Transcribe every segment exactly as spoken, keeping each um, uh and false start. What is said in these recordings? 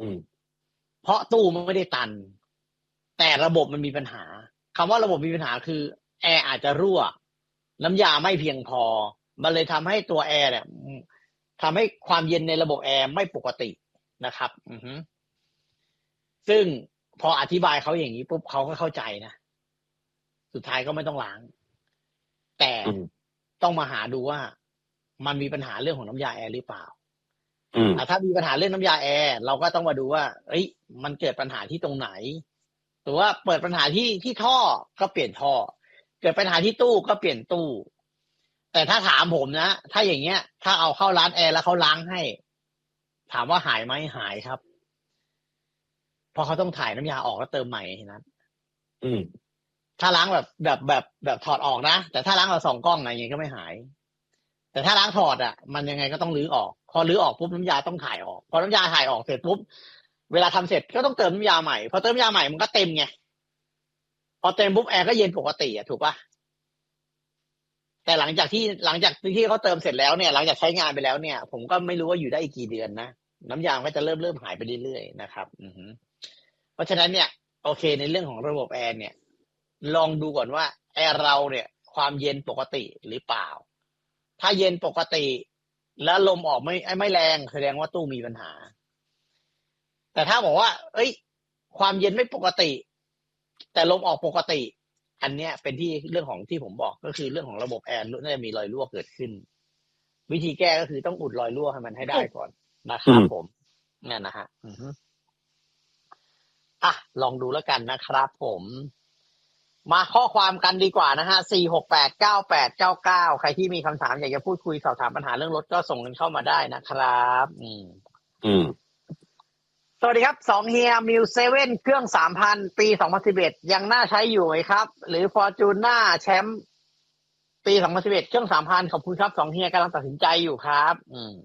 อืมเพราะตู้มันไม่ได้ตันแต่ระบบมันมีปัญหาคำว่าระบบมีปัญหาคือแอร์อาจจะรั่วน้ำยาไม่เพียงพอมันเลยทำให้ตัวแอร์เนี่ยทำให้ความเย็นในระบบแอร์ไม่ปกตินะครับอือฮึซึ่งพออธิบายเขาอย่างนี้ปุ๊บเขาก็เข้าใจนะสุดท้ายก็ไม่ต้องล้างแต่ต้องมาหาดูว่ามันมีปัญหาเรื่องของน้ำยาแอร์หรือเปล่าถ้ามีปัญหาเรื่องน้ำยาแอร์เราก็ต้องมาดูว่าเอ้ยมันเกิดปัญหาที่ตรงไหนหรือว่าเปิดปัญหาที่ที่ท่อก็เปลี่ยนท่อเกิดปัญหาที่ตู้ก็เปลี่ยนตู้แต่ถ้าถามผมนะถ้าอย่างเงี้ยถ้าเอาเข้าร้านแอร์แล้วเขาล้างให้ถามว่าหายไหมหายครับเพราะเขาต้องถ่ายน้ำยาออกแล้วเติมใหม่นะอืมถ้าล้างแบบแบบแบบแบบถอดออกนะแต่ถ้าล้างแบบสองกล้องอะไรอย่างเงี้ยก็ไม่หายแต่ถ้าล้างถอดอ่ะมันยังไงก็ต้องรื้อออกพอรื้อออกปุ๊บน้ำยาต้องถ่ายออกพอน้ำยาถ่ายออกเสร็จปุ๊บเวลาทำเสร็จก็ต้องเติมน้ำยาใหม่พอเติมน้ำยาใหม่มันก็เต็มไงพอเต็มปุ๊บแอร์ก็เย็นปกติอ่ะถูกป่ะแต่หลังจากที่หลังจากที่เขาเติมเสร็จแล้วเนี่ยหลังจากใช้งานไปแล้วเนี่ยผมก็ไม่รู้ว่าอยู่ได้อีกกี่เดือนนะน้ำยาก็จะเริ่มเริ่มหายไปเรื่อยๆนะครับอือฮึเพราะฉะนั้นเนี่ยโอเคในเรื่องของระบบแอร์เนี่ยลองดูก่อนว่าแอร์เราเนี่ยความเย็นปกติหรือเปล่าถ้าเย็นปกติแล้วลมออกไม่ไม่แรงแสดงว่าตู้มีปัญหาแต่ถ้าบอกว่าเอ้ยความเย็นไม่ปกติแต่ลมออกปกติอันเนี้ยเป็นที่เรื่องของที่ผมบอกก็คือเรื่องของระบบแอร์น่าจะมีรอยรั่วเกิดขึ้นวิธีแก้ก็คือต้องอุดรอยรั่วให้มันให้ได้ก่อนนะครับผมนั่นนะฮะอือฮึอ่ะลองดูแล้วกันนะครับผมมาข้อความกันดีกว่านะฮะสี่ หก แปด เก้า แปด เก้า เก้าใครที่มีคำถามอยากจะพูดคุยสอบถามปัญหาเรื่องรถก็ส่งกันเข้ามาได้นะครับอืมอืมสวัสดีครับสองเฮียมิวเซเว่นเครื่อง สามพัน ปีสองพันสิบเอ็ดยังน่าใช้อยู่ไหมครับหรือ Fortuner แชมป์ปีสองพันสิบเอ็ดเครื่อง สามพัน ขอบคุณครับสองเฮียกำลังตัดสินใจอยู่ครับอืม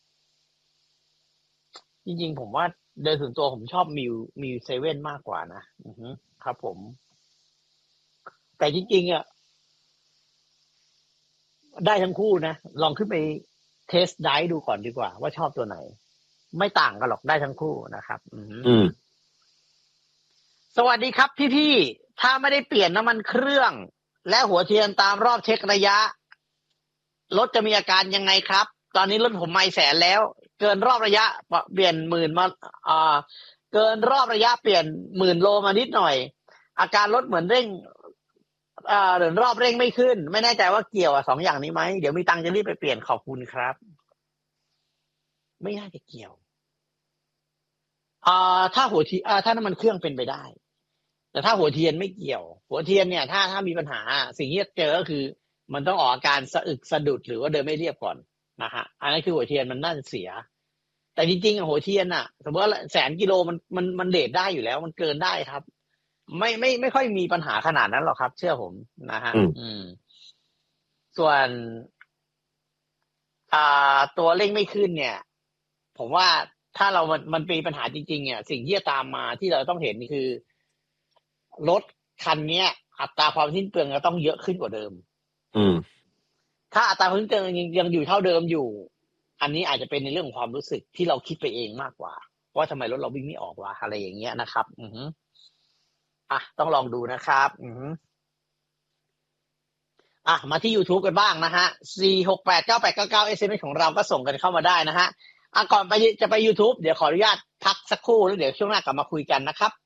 จริงๆผมว่าโดยส่วนตัวผมชอบมิวมิวเซเว่นมากกว่านะอือฮึครับผมแต่จริงๆอ่ะได้ทั้งคู่นะลองขึ้นไปเทสไดฟ์ดูก่อนดีกว่าว่าชอบตัวไหนไม่ต่างกันหรอกได้ทั้งคู่นะครับอืมสวัสดีครับพี่ๆถ้าไม่ได้เปลี่ยนน้ำมันเครื่องและหัวเทียนตามรอบเช็คระยะรถจะมีอาการยังไงครับตอนนี้รถผมไม่แสนแล้วเกินรอบระยะเปลี่ยนหมื่นมาอ่าเกินรอบระยะเปลี่ยนหมื่นโลมานิดหน่อยอาการรถเหมือนเร่งอ่าเดินรอบเร่งไม่ขึ้นไม่แน่ใจว่าเกี่ยวกับสองอย่างนี้ไหมเดี๋ยวมีตังค์จะรีบไปเปลี่ยนขอบคุณครับไม่น่าจะเกี่ยวอ่าถ้าหัวทีอ่าถ้าน้ำมันเครื่องเป็นไปได้แต่ถ้าหัวเทียนไม่เกี่ยวหัวเทียนเนี่ยถ้าถ้ามีปัญหาสิ่งที่จะเจอก็คือมันต้องออกอาการสะอึกสะดุดหรือว่าเดินไม่เรียบก่อนนะฮะอันนั้นคือหัวเทียนมันน่าจะเสียแต่จริงๆอะหัวเทียนอะสมมติว่าแสนกิโลมันมันมันเดทได้อยู่แล้วมันเกินได้ครับไม่ไม่ไม่ค่อยมีปัญหาขนาดนั้นหรอกครับเชื่อผมนะฮะอืมส่วนอ่าตัวเร่งไม่ขึ้นเนี่ยผมว่าถ้าเรามันมันมีปัญหาจริงๆเนี่ยสิ่งที่จะตามมาที่เราต้องเห็นนี่คือรถคันนี้อัตราความสิ้นเปลืองจะต้องเยอะขึ้นกว่าเดิมอืมถ้าอัตราความสิ้นเปลืองยังยังอยู่เท่าเดิมอยู่อันนี้อาจจะเป็นในเรื่องของความรู้สึกที่เราคิดไปเองมากกว่าว่าทำไมรถเราวิ่งไม่ออกวะอะไรอย่างเงี้ยนะครับอือฮึอ่ะต้องลองดูนะครับอือฮึอ่ะมาที่ YouTube กันบ้างนะฮะสี่ หก แปด เก้า แปด เก้า เก้า เอส เอ็ม เอส ของเราก็ส่งกันเข้ามาได้นะฮะอ่ะก่อนไปจะไป YouTube เดี๋ยวขออนุญาตพักสักครู่แล้วเดี๋ยวช่วงหน้ากลับมาคุยกันนะครับ